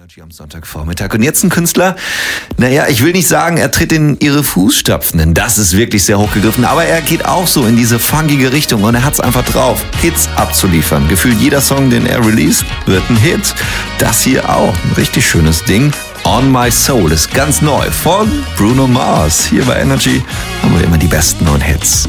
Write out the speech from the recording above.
Energy am Sonntagvormittag. Und jetzt ein Künstler, naja, ich will nicht sagen, er tritt in ihre Fußstapfen, denn das ist wirklich sehr hochgegriffen, aber er geht auch so in diese funkige Richtung und er hat's einfach drauf, Hits abzuliefern. Gefühlt jeder Song, den er released, wird ein Hit. Das hier auch, ein richtig schönes Ding. On My Soul ist ganz neu von Bruno Mars. Hier bei Energy haben wir immer die besten neuen Hits.